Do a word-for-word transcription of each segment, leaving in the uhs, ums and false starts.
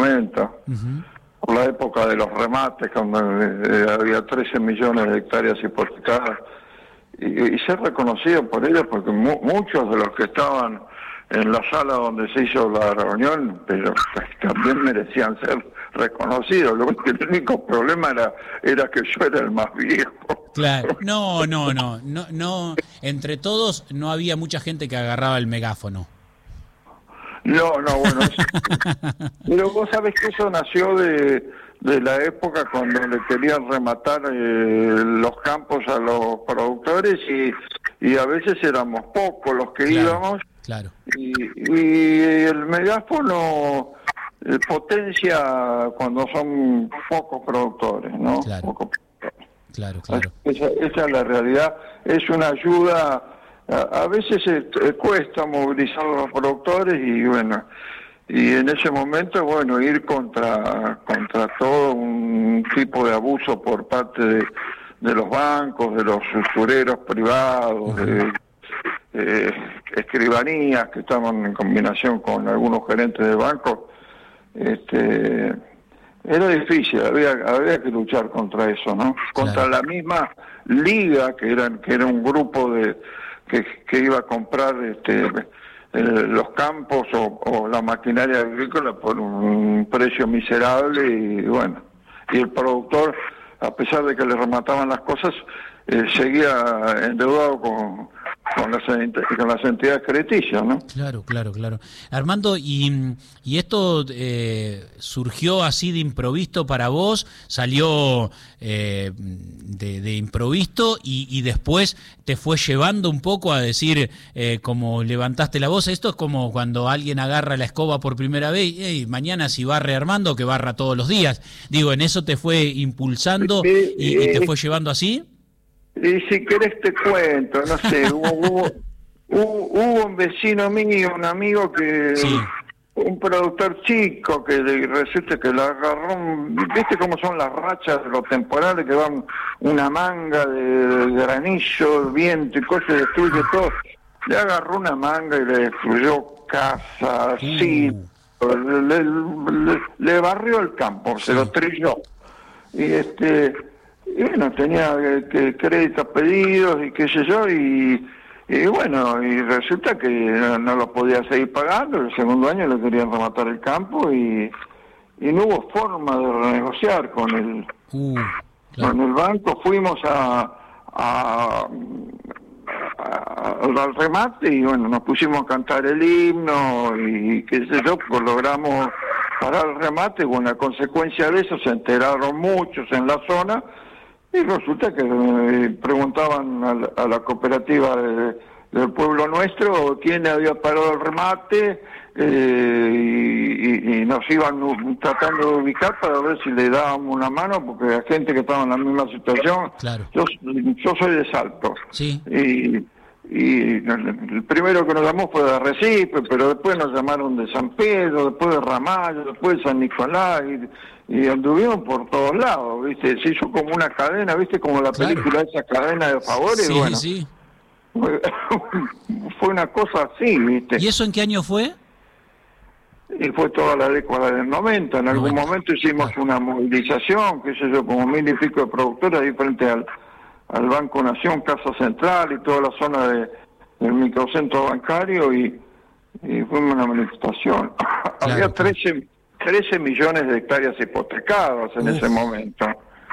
noventa, uh-huh. por la época de los remates, cuando eh, había trece millones de hectáreas hipotecadas, y, y ser reconocido por ellos, porque mu muchos de los que estaban en la sala donde se hizo la reunión, pero también merecían ser reconocidos. Lo que el único problema era, era que yo era el más viejo. Claro, no, no, no, no, no, entre todos no había mucha gente que agarraba el megáfono. No, no, bueno, es... pero vos sabés que eso nació de, de la época cuando le querían rematar eh, los campos a los productores y, y a veces éramos pocos los que claro, íbamos. Claro. Y, y el megáfono eh, potencia cuando son pocos productores, ¿no? Claro. Pocos productores. Claro, claro. Esa, esa es la realidad. Es una ayuda. A, a veces eh, cuesta movilizar a los productores y bueno, y en ese momento, bueno, ir contra contra todo un tipo de abuso por parte de, de los bancos, de los usureros privados, uh-huh. de eh, escribanías que estaban en combinación con algunos gerentes de bancos. Este, era difícil, había había que luchar contra eso, ¿no? Contra claro. la misma liga que era que era un grupo de que, que iba a comprar este eh, los campos o, o la maquinaria agrícola por un precio miserable y bueno, y el productor, a pesar de que le remataban las cosas, eh, seguía endeudado con con las, con las entidades crediticias, ¿no? Claro, claro, claro. Armando, ¿y, y esto eh, surgió así de improviso para vos? ¿Salió eh, de, de improviso y, y después te fue llevando un poco a decir, eh, como levantaste la voz? Esto es como cuando alguien agarra la escoba por primera vez, hey, mañana si barre Armando, que barra todos los días. Digo, ¿en eso te fue impulsando y, y te fue llevando así? Y si querés te cuento, no sé, hubo, hubo, hubo, hubo un vecino mío, un amigo que, sí. un productor chico que le resulta que le agarró, un, ¿viste cómo son las rachas de los temporales que van una manga de granillo, viento y cosas, destruye todo? Le agarró una manga y le destruyó casa, sí, uh. le, le, le barrió el campo, sí. se lo trilló. Y este... y bueno, tenía que créditos pedidos y qué sé yo, y, y bueno, y resulta que no, no lo podía seguir pagando. El segundo año le querían rematar el campo y, y no hubo forma de renegociar con el, uh, claro. con el banco. Fuimos a, a, a, al remate y bueno, nos pusimos a cantar el himno y qué sé yo, pues logramos parar el remate. Bueno, a consecuencia de eso se enteraron muchos en la zona. Y resulta que eh, preguntaban a la, a la cooperativa de, del pueblo nuestro quién había parado el remate eh, y, y, y nos iban tratando de ubicar para ver si le dábamos una mano, porque la gente que estaba en la misma situación, claro. yo, yo soy de Salto, sí. y, y el primero que nos llamó fue de Arrecife, pero después nos llamaron de San Pedro, después de Ramallo, después de San Nicolás, y, y anduvimos por todos lados, ¿viste? Se hizo como una cadena, ¿viste? Como la claro. película esa cadena de favores, sí, bueno. Sí. Fue, fue una cosa así, ¿viste? ¿Y eso en qué año fue? Y fue toda la década del noventa. En algún noventa. momento hicimos claro. una movilización, qué sé yo, como mil y pico de productores ahí frente al, al Banco Nación, Casa Central y toda la zona de, del microcentro bancario, y, y fue una manifestación. Claro, Había trece, trece millones de hectáreas hipotecadas en Uf. ese momento.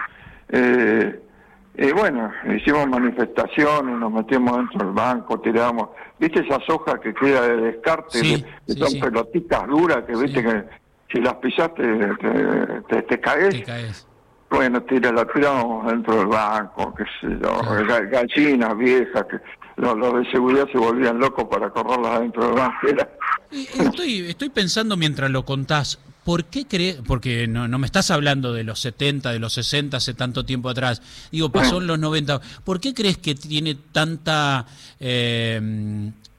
Eh, y bueno, hicimos manifestaciones, nos metimos dentro del banco, tirábamos, ¿viste esas hojas que queda de descarte? Sí, que, que sí, son sí. pelotitas duras que, viste, sí. que si las pisaste te, te, te caes. Te caes. Bueno, tira, la tiramos dentro del banco, qué sé yo, claro. gallinas viejas, que los, los de seguridad se volvían locos para correrlas dentro del banco. Era... Estoy, estoy pensando mientras lo contás, ¿por qué crees? Porque no, no me estás hablando de los setenta, de los sesenta, hace tanto tiempo atrás, digo, pasó en los noventa, ¿por qué crees que tiene tanta... Eh,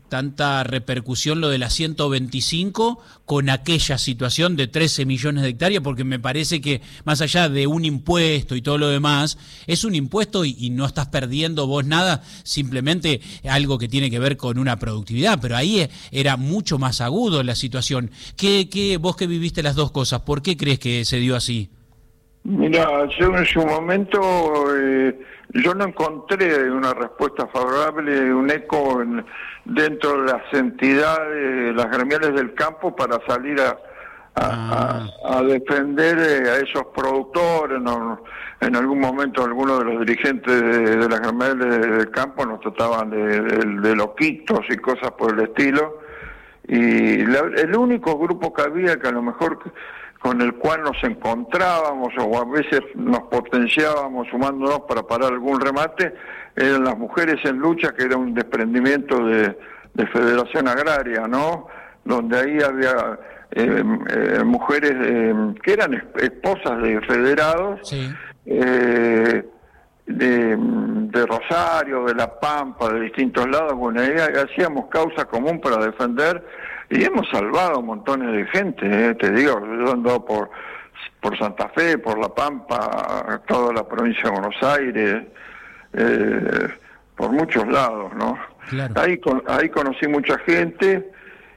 tanta repercusión lo de la ciento veinticinco con aquella situación de trece millones de hectáreas, porque me parece que más allá de un impuesto y todo lo demás, es un impuesto y, y no estás perdiendo vos nada, simplemente algo que tiene que ver con una productividad, pero ahí era mucho más agudo la situación. ¿Qué, qué, vos que viviste las dos cosas, por qué crees que se dio así? Mira, yo en su momento eh, yo no encontré una respuesta favorable, un eco en, dentro de las entidades, las gremiales del campo para salir a, a, ah. a, a defender a esos productores. No, en algún momento algunos de los dirigentes de, de las gremiales del campo nos trataban de, de, de loquitos y cosas por el estilo. Y la, el único grupo que había que a lo mejor con el cual nos encontrábamos o a veces nos potenciábamos sumándonos para parar algún remate eran las Mujeres en Lucha, que era un desprendimiento de, de Federación Agraria, ¿no? Donde ahí había eh, eh, mujeres eh, que eran esposas de federados, sí. eh, de, de Rosario, de La Pampa, de distintos lados. Bueno, ahí hacíamos causa común para defender. Y hemos salvado montones de gente, ¿eh? Te digo, yo ando por, por Santa Fe, por La Pampa, toda la provincia de Buenos Aires, eh, por muchos lados, ¿no? Claro. Ahí, con, ahí conocí mucha gente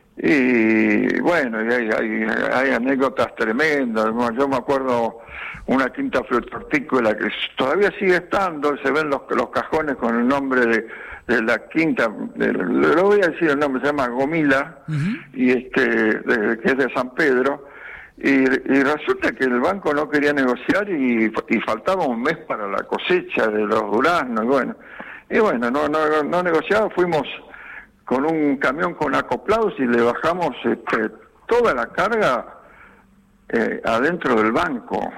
y bueno, y hay, hay, hay anécdotas tremendas. Yo me acuerdo una quinta frutortícola que todavía sigue estando, se ven los, los cajones con el nombre de... de la quinta, de, lo voy a decir el nombre, se llama Gomila, uh-huh. y este de, que es de San Pedro, y, y resulta que el banco no quería negociar y, y faltaba un mes para la cosecha de los duraznos, y bueno, y bueno, no, no, no negociaba, fuimos con un camión con acoplados y le bajamos este, toda la carga eh, adentro del banco,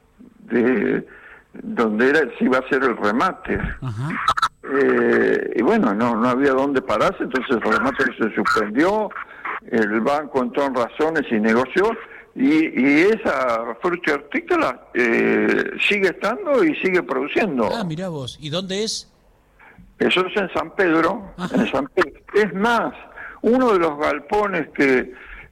de donde era se iba a hacer el remate. Uh-huh. Eh, y bueno, no no había dónde pararse, entonces el remate se suspendió, el banco entró en razones y negoció, y, y esa fruta hortícola eh, sigue estando y sigue produciendo. Ah, mirá vos, ¿y dónde es? Eso es en San Pedro, en San Pedro. Es más, uno de los galpones que,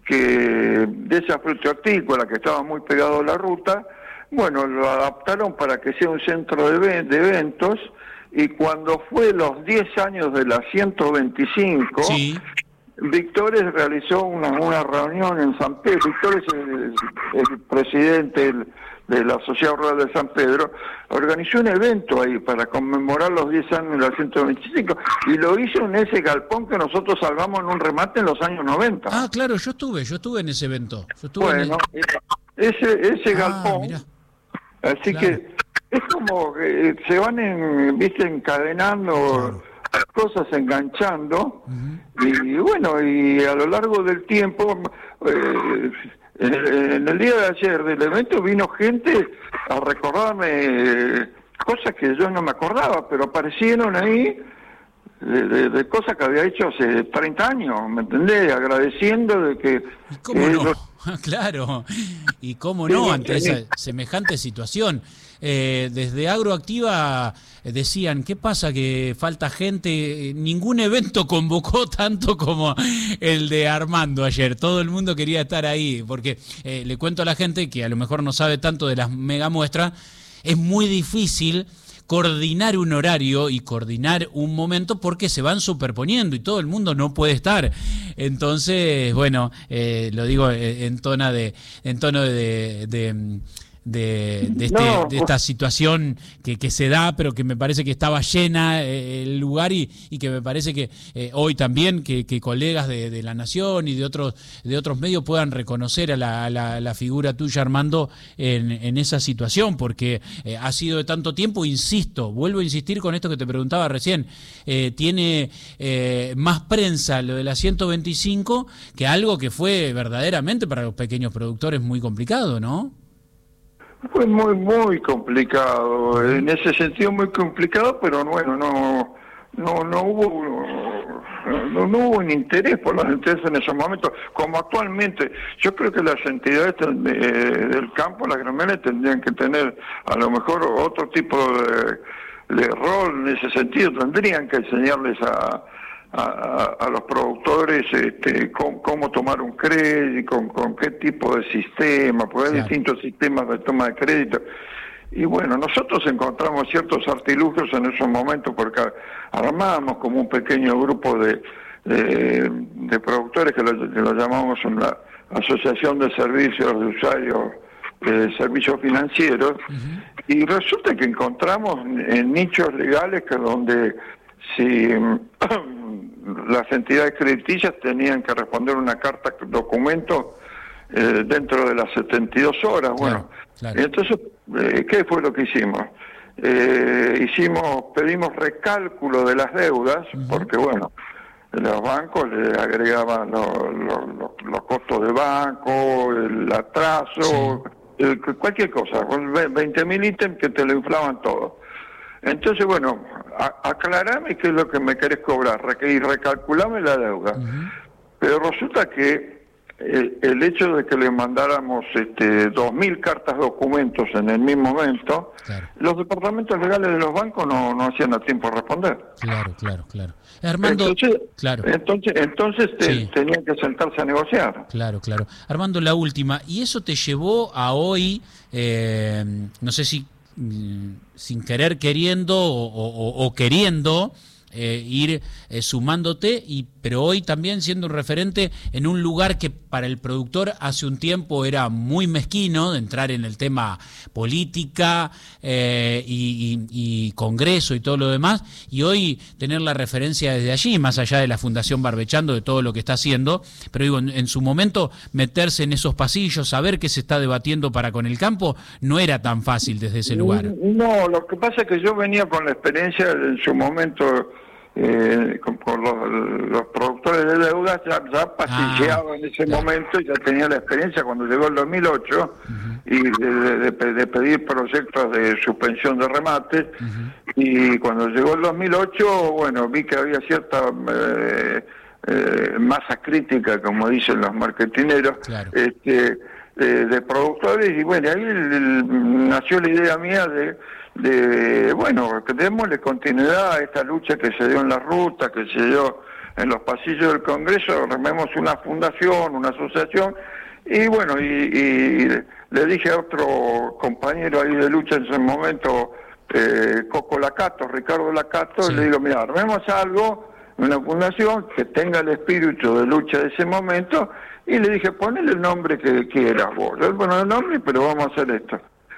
que de esa fruta hortícola que estaba muy pegado a la ruta, bueno, lo adaptaron para que sea un centro de, de eventos. Y cuando fue los diez años de la ciento veinticinco, sí. Victores realizó una, una reunión en San Pedro. Victores es el, el presidente el, de la Sociedad Rural de San Pedro, organizó un evento ahí para conmemorar los diez años de la ciento veinticinco y lo hizo en ese galpón que nosotros salvamos en un remate en los años noventa. Ah, claro, yo estuve, yo estuve en ese evento. Yo estuve bueno, en el... ese, ese ah, galpón, mirá. Así claro. que... Es como que se van, en, viste, encadenando claro. cosas, enganchando, uh-huh. y bueno, y a lo largo del tiempo, eh, en, el, en el día de ayer del evento vino gente a recordarme eh, cosas que yo no me acordaba, pero aparecieron ahí de, de, de cosas que había hecho hace treinta años, ¿me entendés? Agradeciendo de que... ¿Cómo eh, no? Los... Claro, y cómo no, ante esa semejante situación. Eh, desde Agroactiva decían, ¿qué pasa? Que falta gente, ningún evento convocó tanto como el de Armando ayer, todo el mundo quería estar ahí, porque eh, le cuento a la gente que a lo mejor no sabe tanto de las mega muestras, es muy difícil coordinar un horario y coordinar un momento porque se van superponiendo y todo el mundo no puede estar. Entonces, bueno, eh, lo digo en tono de... En tono de, de De, de, este, no, de esta situación que, que se da, pero que me parece que estaba llena eh, el lugar y, y que me parece que eh, hoy también que, que colegas de, de La Nación y de otros de otros medios puedan reconocer a la, a la, la figura tuya, Armando, en, en esa situación, porque eh, ha sido de tanto tiempo, insisto, vuelvo a insistir con esto que te preguntaba recién, eh, tiene eh, más prensa lo de la ciento veinticinco que algo que fue verdaderamente para los pequeños productores muy complicado, ¿no? Fue muy, muy complicado, en ese sentido muy complicado, pero bueno, no no no hubo no, no hubo un interés por las entidades en esos momentos, como actualmente. Yo creo que las entidades de, del campo, las gremiales, tendrían que tener a lo mejor otro tipo de, de rol en ese sentido, tendrían que enseñarles a a, a los productores este, cómo, cómo tomar un crédito, con, con qué tipo de sistema, porque hay claro. distintos sistemas de toma de crédito. Y bueno, nosotros encontramos ciertos artilugios en esos momentos porque armábamos como un pequeño grupo de, de, de productores que lo, que lo llamamos una Asociación de Servicios de Usuarios de Servicios Financieros, uh-huh. y resulta que encontramos en nichos legales que donde si las entidades crediticias tenían que responder una carta documento eh, dentro de las setenta y dos horas. Claro, bueno, claro. Entonces, eh, ¿qué fue lo que hicimos? Eh, hicimos, pedimos recálculo de las deudas, uh-huh. porque bueno, los bancos le agregaban los, los, los, los costos de banco, el atraso, sí. el, cualquier cosa, veinte mil ítems que te lo inflaban todo. Entonces, bueno, a, aclarame qué es lo que me querés cobrar y recalculame la deuda. Uh-huh. Pero resulta que el, el hecho de que le mandáramos este, dos mil cartas documentos en el mismo momento, claro. los departamentos legales de los bancos no, no hacían a tiempo responder. Claro, claro, claro. Armando, entonces, claro. entonces, entonces te, sí. tenían que sentarse a negociar. Claro, claro. Armando, la última. ¿Y eso te llevó a hoy, eh, no sé si sin querer queriendo o, o, o queriendo eh, ir eh, sumándote, y pero hoy también siendo un referente en un lugar que para el productor hace un tiempo era muy mezquino, de entrar en el tema política eh, y, y, y Congreso y todo lo demás, y hoy tener la referencia desde allí, más allá de la Fundación Barbechando, de todo lo que está haciendo, pero digo, en, en su momento meterse en esos pasillos, saber qué se está debatiendo para con el campo, no era tan fácil desde ese lugar. No, lo que pasa es que yo venía con la experiencia en su momento. Eh, con, con los, los productores de deudas ya, ya pasilleaba ah, en ese claro. momento, ya tenía la experiencia cuando llegó el dos mil ocho uh-huh. y de, de, de pedir proyectos de suspensión de remates, uh-huh. y cuando llegó el dos mil ocho, bueno, vi que había cierta eh, eh, masa crítica, como dicen los marketineros, claro. este, de, de productores, y bueno, ahí el, el, nació la idea mía de de, bueno, que démosle continuidad a esta lucha que se dio en la ruta, que se dio en los pasillos del Congreso, armemos una fundación, una asociación, y bueno, y, y le dije a otro compañero ahí de lucha en ese momento, eh, Coco Lacato, Ricardo Lacato, sí. le digo, mira, armemos algo, una fundación que tenga el espíritu de lucha de ese momento, y le dije, ponele el nombre que quieras vos. Él ponía el nombre, pero vamos a hacer esto.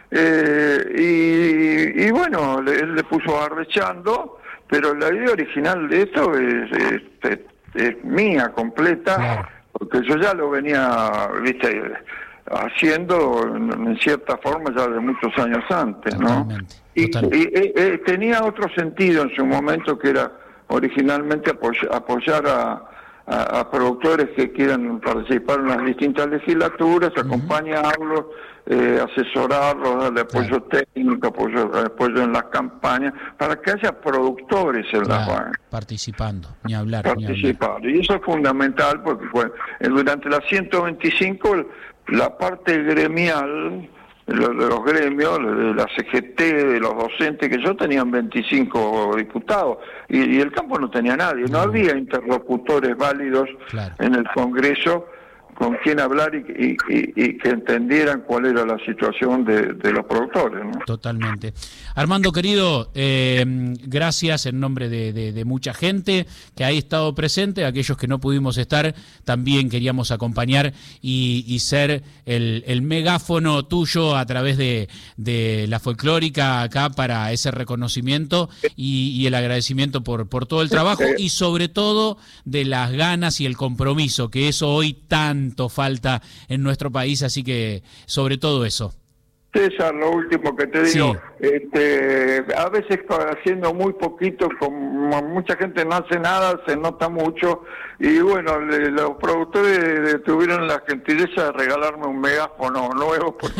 Eh, y, y bueno, le, él le puso Barbechando, pero la idea original de esto es, es, es, es mía, completa, claro. porque yo ya lo venía, viste, haciendo en, en cierta forma ya de muchos años antes, ¿no? Y, y, y, y tenía otro sentido en su momento, que era originalmente apoy- apoyar a, a, a productores que quieran participar en las distintas legislaturas, uh-huh. acompañarlos, Eh, asesorarlos, darle apoyo claro. técnico, apoyo, apoyo en las campañas, para que haya productores en claro, las bancas. Participando, ni hablar. Participar. Ni hablar. Y eso es fundamental porque bueno, durante la ciento veinticinco la parte gremial, de los gremios, de la C G T, de los docentes, que yo tenían veinticinco diputados, y, y el campo no tenía nadie, no, no había interlocutores válidos claro. en el Congreso con quien hablar y, y, y, y que entendieran cuál era la situación de, de los productores, ¿no? Totalmente. Armando, querido, eh, gracias en nombre de, de, de mucha gente que ha estado presente, aquellos que no pudimos estar, también queríamos acompañar y, y ser el, el megáfono tuyo a través de, de la folclórica acá para ese reconocimiento y, y el agradecimiento por, por todo el trabajo y sobre todo de las ganas y el compromiso, que eso hoy tan falta en nuestro país, así que sobre todo eso. César, lo último que te digo, sí. este, a veces haciendo muy poquito, como mucha gente no hace nada, se nota mucho, y bueno, le, los productores tuvieron la gentileza de regalarme un megáfono nuevo, porque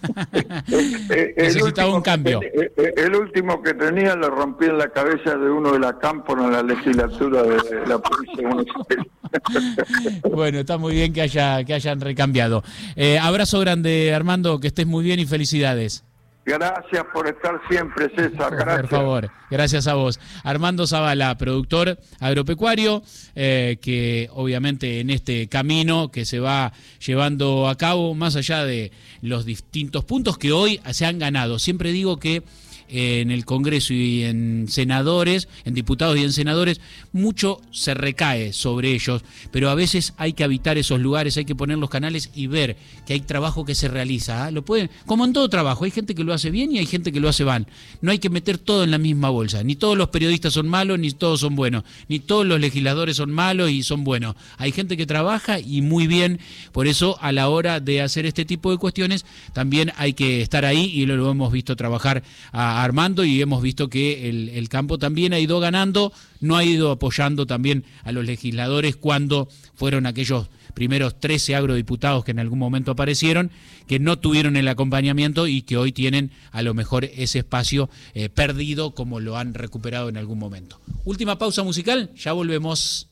el, necesitaba un cambio. Que, el, el último que tenía lo rompí en la cabeza de uno de la Cámpora en la legislatura de la provincia de Buenos Aires. Bueno, está muy bien que haya que hayan recambiado. Eh, abrazo grande, Armando, que estés muy bien y felicidades. Gracias por estar siempre, César. Gracias. Por favor, gracias a vos. Armando Zavala, productor agropecuario, eh, que obviamente en este camino que se va llevando a cabo, más allá de los distintos puntos que hoy se han ganado. Siempre digo que en el Congreso y en senadores, en diputados y en senadores, mucho se recae sobre ellos, pero a veces hay que habitar esos lugares, hay que poner los canales y ver que hay trabajo que se realiza. ¿eh? Lo pueden, como en todo trabajo, hay gente que lo hace bien y hay gente que lo hace mal. No hay que meter todo en la misma bolsa. Ni todos los periodistas son malos, ni todos son buenos. Ni todos los legisladores son malos y son buenos. Hay gente que trabaja y muy bien. Por eso, a la hora de hacer este tipo de cuestiones, también hay que estar ahí y lo, lo hemos visto trabajar a Armando y hemos visto que el, el campo también ha ido ganando, no ha ido apoyando también a los legisladores cuando fueron aquellos primeros trece agrodiputados que en algún momento aparecieron, que no tuvieron el acompañamiento y que hoy tienen a lo mejor ese espacio eh, perdido como lo han recuperado en algún momento. Última pausa musical, ya volvemos.